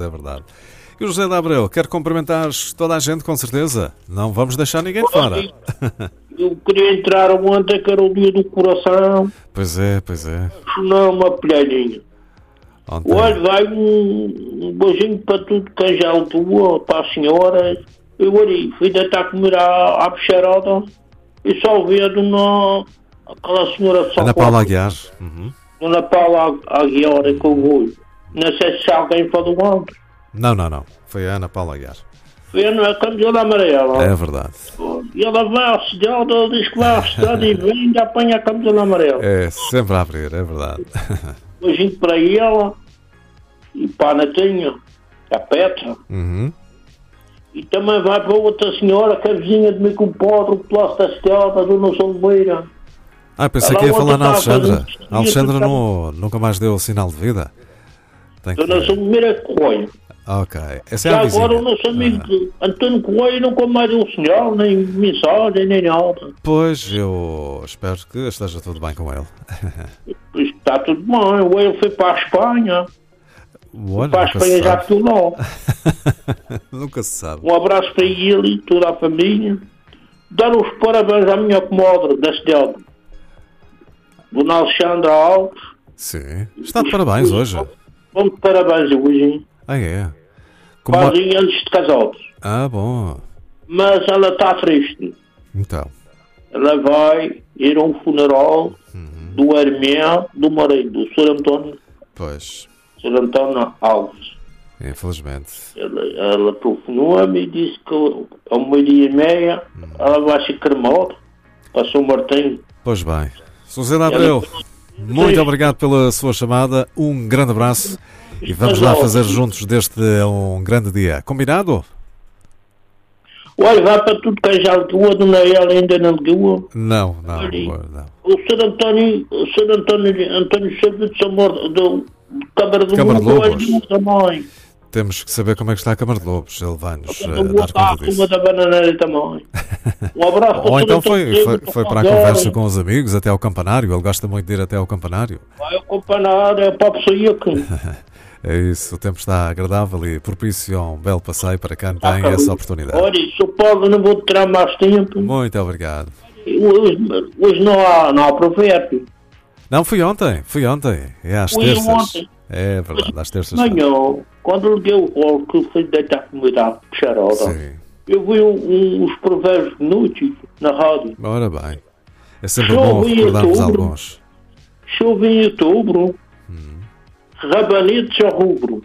É verdade. E o José de Abreu, quer cumprimentar toda a gente, com certeza. Não vamos deixar ninguém de fora. Eu queria entrar ontem, que era o dia do coração. Pois é. Não, uma pilhadinha. Ontem. Olha, vai um beijinho para tudo que já é tua, para a senhora. Eu ali fui deitar comer à bicharada e só vi aquela senhora de Ana Paula Aguiar. Uhum. Ana Paula Aguiar é que eu vou. Não sei se alguém falou antes. Não. Foi a Ana Paula Aguiar. Foi a camisola amarela. É verdade. E ela vai assediada, ela diz que vai assediada e vem e ainda apanha a camisola amarela. É, sempre a abrir, é verdade. Beijinho para ela e para a Natinha, a Petra. Uhum. E também vai para outra senhora que é vizinha de mim com o Podre, o Palácio da Estelta, Dona Solmeira. Pensei que ia falar na Alexandra. A Alexandra nunca mais deu sinal de vida. Dona Solmeira Correia. Ok. Essa é Já a vizinha. agora o nosso amigo António Correia nunca mais deu sinal, nem mensagem, nem nada. Pois, eu espero que esteja tudo bem com ele. Isto está tudo bem. Ele foi para a Espanha. Olha, Para a Espanha já estou lá. Nunca se sabe. Um abraço para ele e toda a família. Dar os parabéns à minha comadre da cidade, Dona Alexandra Alves. Sim. Está de parabéns hoje. Vamos de parabéns hoje. É. Quase antes de casados. Bom. Mas ela está triste. Então. Ela vai ir a um funeral do irmão do marido, do Sr. António. Pois. Sr. António Alves. Infelizmente. Ela telefonou-me e disse que ao meio-dia e meia ela vai ser cremada para São Martinho. Pois bem. José de Abreu, muito obrigado pela sua chamada. Um grande abraço. E vamos lá fazer juntos deste um grande dia. Combinado? Olha, vai para tudo que já ligou, a Dona Ela ainda não ligou. Não. O Sr. António Silva de São Morto, do Câmara do Lobos. Também. Temos que saber como é que está a Câmara de Lobos. Ele vai-nos dar conta disso. Da bananeira também. Um abraço para Ou então foi para a conversa com os amigos, até ao campanário. Ele gosta muito de ir até ao campanário. Vai ao campanário, é para a pessoa aqui. É isso, o tempo está agradável e propício a um belo passeio para quem tem essa oportunidade. Olha, se eu posso, não vou tirar mais tempo. Muito obrigado. Hoje não há profeta. Não, fui ontem. É às terças. Ontem. É verdade, às terças. Amanhã, quando liguei o rolo que eu fui deitar comida à puxarola, eu vi uns provérbios de noite na rádio. Ora bem, é sempre bom recordarmos alguns. Chove em outubro. Rabanitos ao rubro.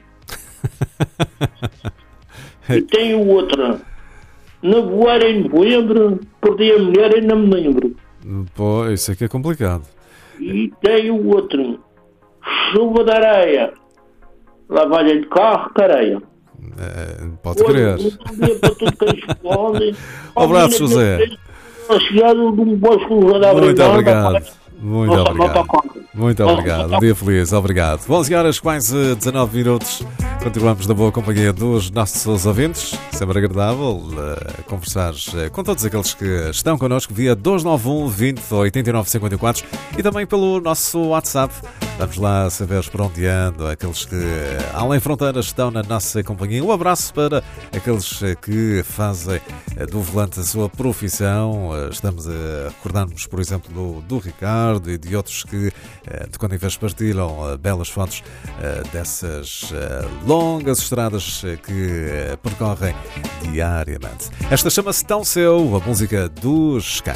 E tem outra. Nevoeiro em novembro, perdi a mulher e não me lembro. Pô, isso aqui é complicado. E tem o outro. Chuva de areia. Lavagem de carro, careia. Pode crer. Um abraço, José. Muito obrigado. Muito obrigado. Um dia feliz. Obrigado. 11 horas, quase 19 minutos. Continuamos na boa companhia dos nossos ouvintes. Sempre agradável conversar com todos aqueles que estão connosco via 291 20 89 54 e também pelo nosso WhatsApp. Vamos lá saber por onde andam aqueles que, além fronteiras, estão na nossa companhia. Um abraço para aqueles que fazem do volante a sua profissão. Estamos a recordar-nos, por exemplo, do Ricardo e de outros que, de quando em vez partilham belas fotos dessas longas estradas que percorrem diariamente. Esta chama-se Tão Seu, a música dos Sky.